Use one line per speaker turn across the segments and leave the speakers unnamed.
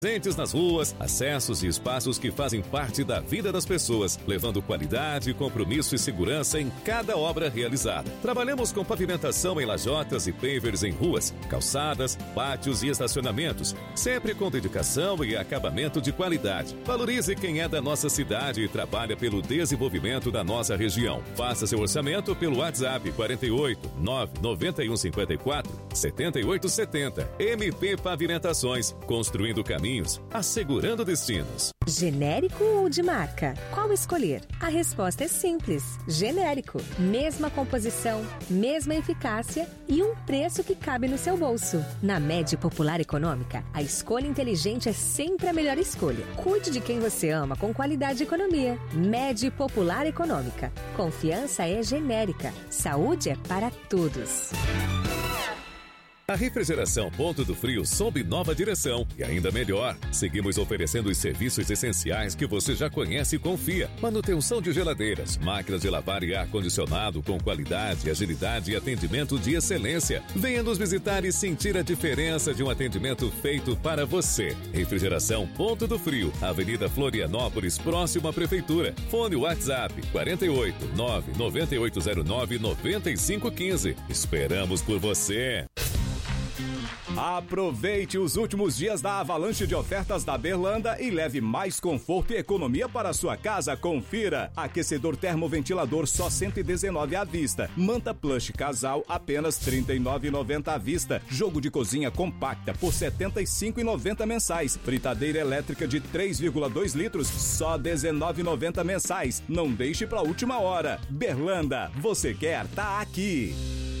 Presentes nas ruas, acessos e espaços que fazem parte da vida das pessoas, levando qualidade, compromisso e segurança em cada obra realizada. Trabalhamos com pavimentação em lajotas e pavers em ruas, calçadas, pátios e estacionamentos, sempre com dedicação e acabamento de qualidade. Valorize quem é da nossa cidade e trabalha pelo desenvolvimento da nossa região. Faça seu orçamento pelo WhatsApp 48 991 54 7870. MP Pavimentações, construindo caminhos, assegurando destinos.
Genérico ou de marca? Qual escolher? A resposta é simples. Genérico. Mesma composição, mesma eficácia e um preço que cabe no seu bolso. Na Med Popular Econômica, a escolha inteligente é sempre a melhor escolha. Cuide de quem você ama com qualidade e economia. Med Popular Econômica. Confiança é genérica. Saúde é para todos.
A refrigeração Ponto do Frio sob nova direção e ainda melhor. Seguimos oferecendo os serviços essenciais que você já conhece e confia. Manutenção de geladeiras, máquinas de lavar e ar-condicionado com qualidade, agilidade e atendimento de excelência. Venha nos visitar e sentir a diferença de um atendimento feito para você. Refrigeração Ponto do Frio, Avenida Florianópolis, próximo à Prefeitura. Fone WhatsApp 48 99809 9515. Esperamos por você.
Aproveite os últimos dias da avalanche de ofertas da Berlanda e leve mais conforto e economia para a sua casa. Confira. Aquecedor termoventilador só R$ 119 à vista. Manta plush casal apenas R$ 39,90 à vista. Jogo de cozinha compacta por R$ 75,90 mensais. Fritadeira elétrica de 3,2 litros só R$ 19,90 mensais. Não deixe para a última hora. Berlanda, você quer? Tá aqui.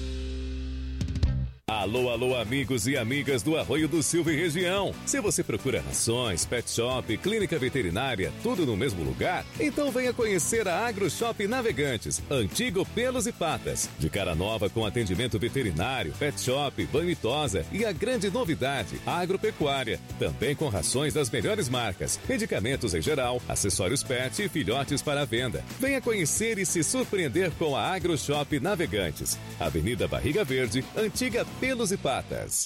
Alô, alô, amigos e amigas do Arroio do Silva e região. Se você procura rações, pet shop, clínica veterinária, tudo no mesmo lugar, então venha conhecer a Agro Shop Navegantes, antigo Pelos e Patas. De cara nova com atendimento veterinário, pet shop, banho e tosa e a grande novidade, agropecuária. Também com rações das melhores marcas, medicamentos em geral, acessórios pet e filhotes para venda. Venha conhecer e se surpreender com a Agro Shop Navegantes. Avenida Barriga Verde, antiga Pelos e Patas.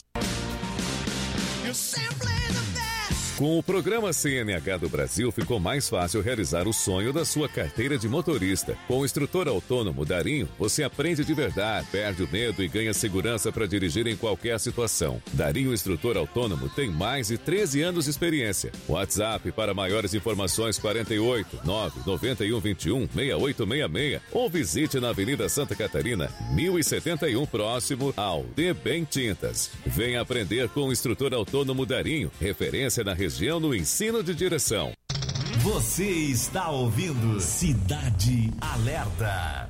Com o programa CNH do Brasil, ficou mais fácil realizar o sonho da sua carteira de motorista. Com o instrutor autônomo Darinho, você aprende de verdade, perde o medo e ganha segurança para dirigir em qualquer situação. Darinho Instrutor Autônomo tem mais de 13 anos de experiência. WhatsApp para maiores informações 48 991 21 6866 ou visite na Avenida Santa Catarina, 1071, próximo ao Debem Tintas. Venha aprender com o instrutor autônomo Darinho, referência na região no ensino de direção.
Você está ouvindo Cidade Alerta.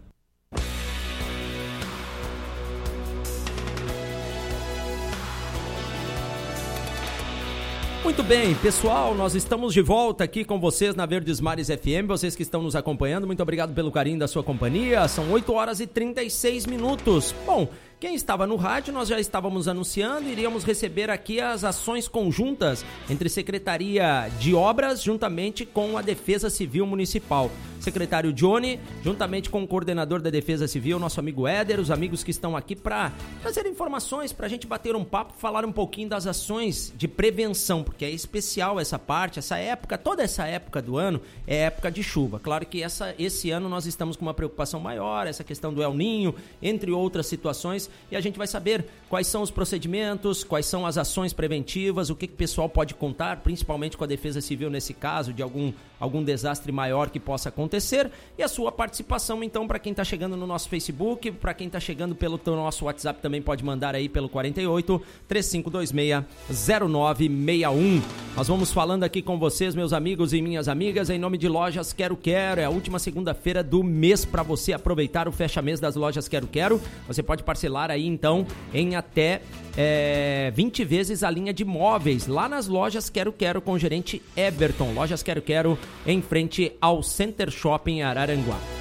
Muito bem, pessoal, nós estamos de volta aqui com vocês na Verdes Mares FM, vocês que estão nos acompanhando, muito obrigado pelo carinho da sua companhia, são 8 horas e 36 minutos. Bom, quem estava no rádio, nós já estávamos anunciando, iríamos receber aqui as ações conjuntas entre Secretaria de Obras juntamente com a Defesa Civil Municipal. Secretário Johnny, juntamente com o coordenador da Defesa Civil, nosso amigo Éder, os amigos que estão aqui para trazer informações, para a gente bater um papo, falar um pouquinho das ações de prevenção, porque é especial essa parte, essa época, toda essa época do ano é época de chuva. Claro que esse ano nós estamos com uma preocupação maior, essa questão do El Ninho, entre outras situações, e a gente vai saber quais são os procedimentos, quais são as ações preventivas, o que o pessoal pode contar, principalmente com a Defesa Civil nesse caso, de algum desastre maior que possa acontecer, e a sua participação, então, para quem está chegando no nosso Facebook, para quem está chegando pelo nosso WhatsApp, também pode mandar aí pelo 48 3526 0961. Nós vamos falando aqui com vocês, meus amigos e minhas amigas, em nome de Lojas Quero Quero. É a última segunda-feira do mês para você aproveitar o fecha-mês das Lojas Quero Quero. Você pode parcelar aí, então, em até 20 vezes a linha de móveis lá nas Lojas Quero Quero com o gerente Everton. Lojas Quero Quero em frente ao Center Shopping Araranguá.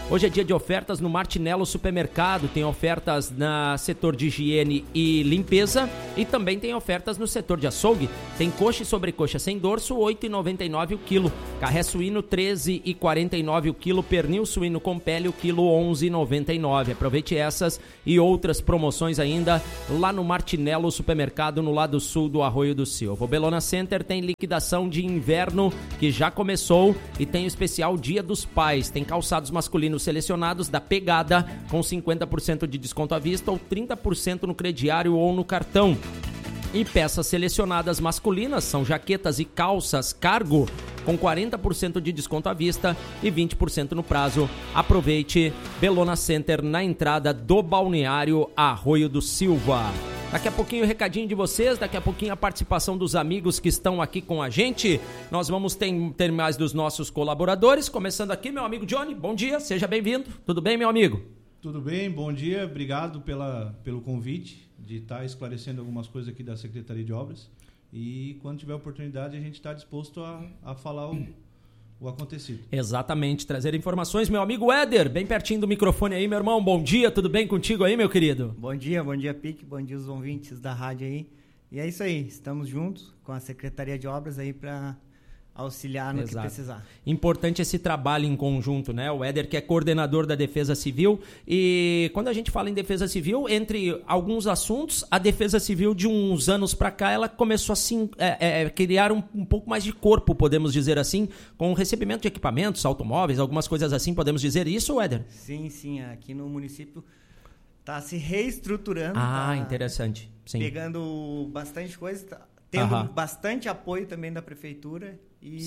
Hoje é dia de ofertas no Martinello Supermercado. Tem ofertas no setor de higiene e limpeza e também tem ofertas no setor de açougue. Tem coxa e sobrecoxa sem dorso, R$ 8,99 o quilo. Carré suíno, R$ 13,49 o quilo. Pernil suíno com pele, o quilo, R$ 11,99. Aproveite essas e outras promoções ainda lá no Martinello Supermercado, no lado sul do Arroio do Silva. O Bellona Center tem liquidação de inverno que já começou e tem o especial Dia dos Pais. Tem calçados masculinos selecionados da Pegada com 50% de desconto à vista ou 30% no crediário ou no cartão. E peças selecionadas masculinas são jaquetas e calças cargo com 40% de desconto à vista e 20% no prazo. Aproveite, Bellona Center na entrada do balneário Arroio do Silva. Daqui a pouquinho o recadinho de vocês, daqui a pouquinho a participação dos amigos que estão aqui com a gente. Nós vamos ter mais dos nossos colaboradores, começando aqui meu amigo Johnny. Bom dia, seja bem-vindo. Tudo bem, meu amigo?
Tudo bem, bom dia. Obrigado pelo convite de estar esclarecendo algumas coisas aqui da Secretaria de Obras. E quando tiver oportunidade, a gente está disposto a falar o acontecido.
Exatamente, trazer informações. Meu amigo Éder, bem pertinho do microfone aí, meu irmão. Bom dia, tudo bem contigo aí, meu querido?
Bom dia, Pique, bom dia os ouvintes da rádio aí. E é isso aí, estamos juntos com a Secretaria de Obras aí para auxiliar no que precisar. Importante esse trabalho em conjunto, né? O Éder, que é coordenador da Defesa Civil, e quando a gente fala em Defesa Civil, entre alguns assuntos, a Defesa Civil de uns anos para cá, ela começou assim, criar um pouco mais de corpo, podemos dizer assim, com o recebimento de equipamentos, automóveis, algumas coisas assim, podemos dizer isso, Éder? Sim, aqui no município está se reestruturando. Interessante. Sim. Pegando bastante coisa, tendo bastante apoio também da Prefeitura e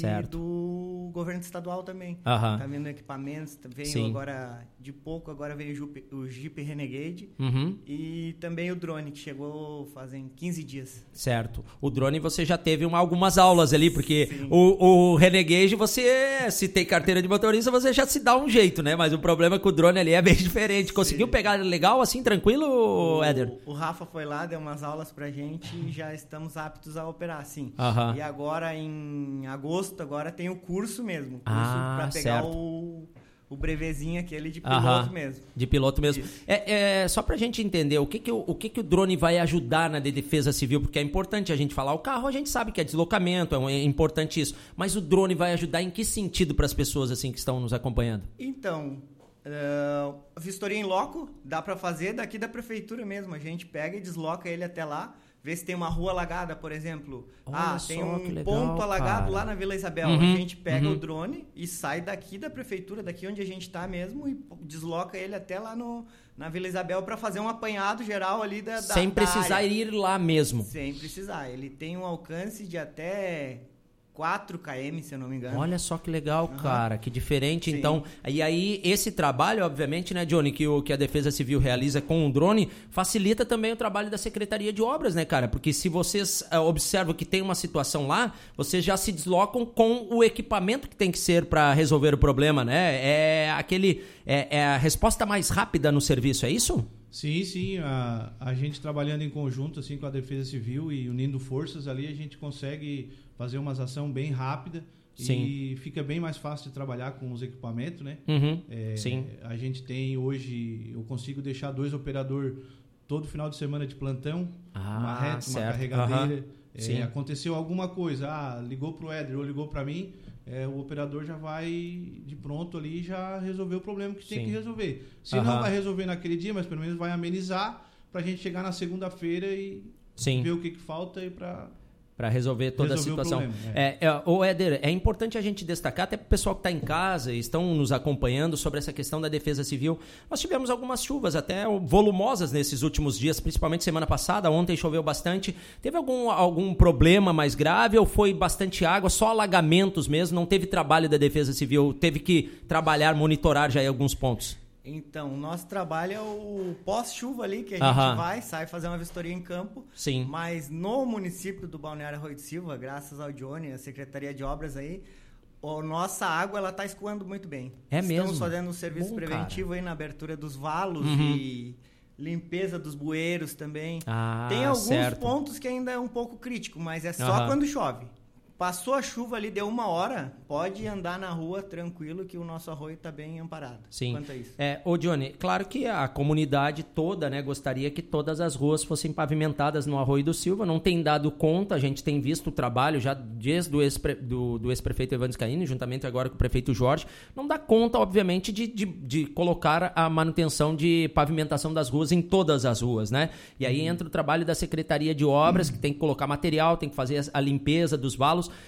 do governo estadual também. Tá vendo equipamentos, veio agora, de pouco, agora veio o Jeep Renegade e também o drone, que chegou fazem 15 dias. Certo. O drone você já teve algumas aulas ali, porque o Renegade, você, se tem carteira de motorista, você já se dá um jeito, né? Mas o problema é que o drone ali é bem diferente. Conseguiu pegar legal, assim, tranquilo, Éder? O Rafa foi lá, deu umas aulas pra gente e já estamos aptos a operar, sim. E agora, em agosto, agora tem o curso mesmo. Para pegar o brevezinho aquele de piloto mesmo. De piloto mesmo. Só pra gente entender, o que o drone vai ajudar na Defesa Civil, porque é importante a gente falar. O carro a gente sabe que é deslocamento, é importante isso. Mas o drone vai ajudar em que sentido para as pessoas assim que estão nos acompanhando? Então, vistoria em loco dá para fazer daqui da prefeitura mesmo. A gente pega e desloca ele até lá. Vê se tem uma rua alagada, por exemplo. Tem um ponto alagado lá na Vila Isabel. A gente pega o drone e sai daqui da prefeitura, daqui onde a gente está mesmo, e desloca ele até lá na Vila Isabel para fazer um apanhado geral ali da Sem precisar área. Ir lá mesmo. Sem precisar. Ele tem um alcance de até 4 km, se eu não me engano. Olha só que legal, cara, que diferente. Sim. Então, e aí esse trabalho, obviamente, né, Johnny, que a Defesa Civil realiza com o drone, facilita também o trabalho da Secretaria de Obras, né, cara? Porque se vocês observam que tem uma situação lá, vocês já se deslocam com o equipamento que tem que ser para resolver o problema, né? É a resposta mais rápida no serviço, é isso? Sim, a gente trabalhando em conjunto assim com a Defesa Civil e unindo forças ali, a gente consegue fazer uma ação bem rápida. Sim. E fica bem mais fácil de trabalhar com os equipamentos, né? Sim. A gente tem hoje, eu consigo deixar 2 operadores todo final de semana de plantão, uma reta, uma carregadeira. Aconteceu alguma coisa, ligou pro Éder ou ligou para mim, o operador já vai de pronto ali e já resolveu o problema que tem que resolver. Se não vai resolver naquele dia, mas pelo menos vai amenizar pra gente chegar na segunda-feira e ver o que falta e para resolver toda a situação. O Éder, é importante a gente destacar, até para o pessoal que está em casa e estão nos acompanhando sobre essa questão da Defesa Civil. Nós tivemos algumas chuvas até volumosas nesses últimos dias, principalmente semana passada. Ontem choveu bastante. Teve algum problema mais grave ou foi bastante água, só alagamentos mesmo? Não teve trabalho da Defesa Civil? Teve que trabalhar, monitorar já em alguns pontos? Então, o nosso trabalho é o pós-chuva ali, que a gente sai fazer uma vistoria em campo. Sim. Mas no município do Balneário Arroio do Silva, graças ao Johnny, a Secretaria de Obras aí, a nossa água ela está escoando muito bem. Estamos fazendo um serviço preventivo aí na abertura dos valos e limpeza dos bueiros também. Tem alguns pontos que ainda é um pouco crítico, mas é só quando chove. Passou a chuva ali, deu 1 hora, pode andar na rua tranquilo que o nosso arroio está bem amparado.
Sim.
Quanto a isso.
Ô Johnny, claro que a comunidade toda, né, gostaria que todas as ruas fossem pavimentadas no Arroio do Silva. Não tem dado conta, a gente tem visto o trabalho já desde do ex-prefeito Evandro Scaini, juntamente agora com o prefeito Jorge. Não dá conta, obviamente, de colocar a manutenção de pavimentação das ruas em todas as ruas, né? E aí entra o trabalho da Secretaria de Obras, que tem que colocar material, tem que fazer a limpeza dos valos.